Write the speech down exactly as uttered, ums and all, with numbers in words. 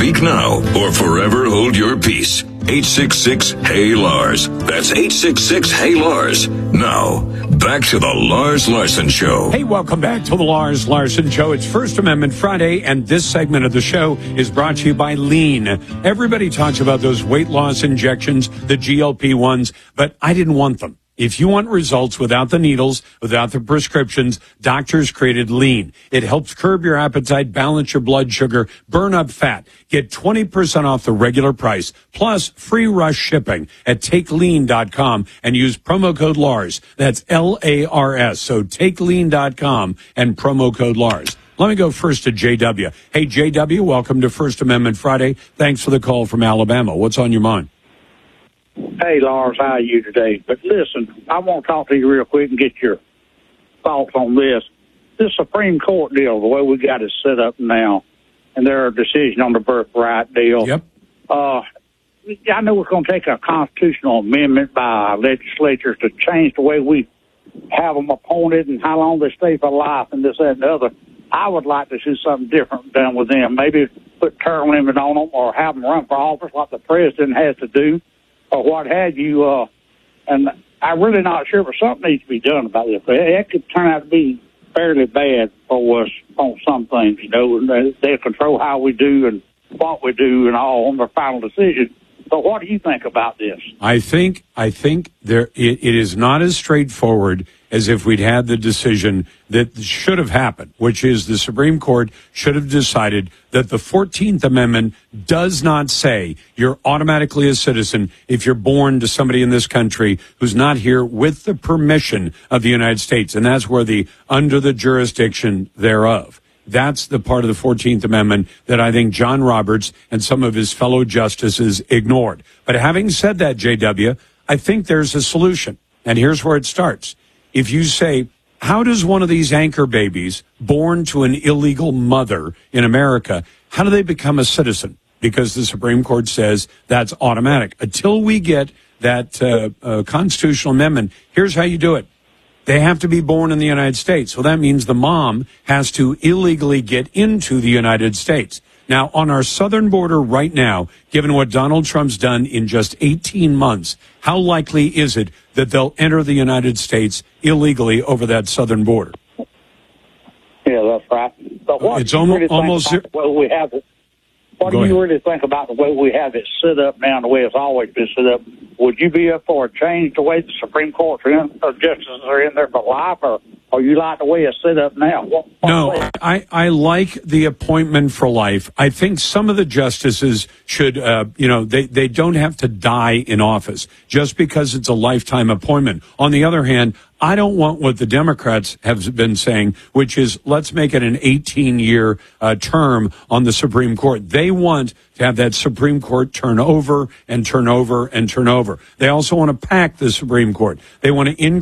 Speak now or forever hold your peace. eight six six, H E Y, L A R S. That's eight six six, H E Y, L A R S. Now, back to the Lars Larson Show. Hey, welcome back to the Lars Larson Show. It's First Amendment Friday, and this segment of the show is brought to you by Lean. Everybody talks about those weight loss injections, the G L P ones, but I didn't want them. If you want results without the needles, without the prescriptions, doctors created Lean. It helps curb your appetite, balance your blood sugar, burn up fat. Get twenty percent off the regular price, plus free rush shipping at take lean dot com and use promo code Lars. That's L A R S. So take lean dot com and promo code Lars. Let me go first to J W. Hey, J W, welcome to First Amendment Friday. Thanks for the call from Alabama. What's on your mind? Hey, Lars, how are you today? But listen, I want to talk to you real quick and get your thoughts on this. This Supreme Court deal, the way we got it set up now, and their decision on the birthright deal. Yep. Uh, I know it's going to take a constitutional amendment by our legislatures to change the way we have them appointed and how long they stay for life and this, that, and the other. I would like to see something different done with them. Maybe put term limit on them or have them run for office like the president has to do, or what have you, uh, and I'm really not sure, but something needs to be done about this. It could turn out to be fairly bad for us on some things, you know, and they control how we do and what we do and all on their final decision. So what do you think about this? I think I think there it, it is not as straightforward as if we'd had the decision that should have happened, which is the Supreme Court should have decided that the fourteenth Amendment does not say you're automatically a citizen if you're born to somebody in this country who's not here with the permission of the United States. And that's where the under the jurisdiction thereof. That's the part of the fourteenth Amendment that I think John Roberts and some of his fellow justices ignored. But having said that, J W, I think there's a solution. And here's where it starts. If you say, how does one of these anchor babies born to an illegal mother in America, how do they become a citizen? Because the Supreme Court says that's automatic. Until we get that uh, uh, constitutional amendment, here's how you do it. They have to be born in the United States. So that means the mom has to illegally get into the United States. Now, on our southern border right now, given what Donald Trump's done in just eighteen months, how likely is it that they'll enter the United States illegally over that southern border? Yeah, that's right. But what it's do you almost, really almost think about the way we have it? What Go do you ahead. really think about the way we have it set up now, the way it's always been set up? Would you be up for a change the way the Supreme Court or justices are in there for life, or, or you like the way it's set up now? What, what No, I, I like the appointment for life. I think some of the justices should, uh, you know, they, they don't have to die in office just because it's a lifetime appointment. On the other hand, I don't want what the Democrats have been saying, which is let's make it an eighteen-year uh, term on the Supreme Court. They want to have that Supreme Court turn over and turn over and turn over. They also want to pack the Supreme Court. They want to increase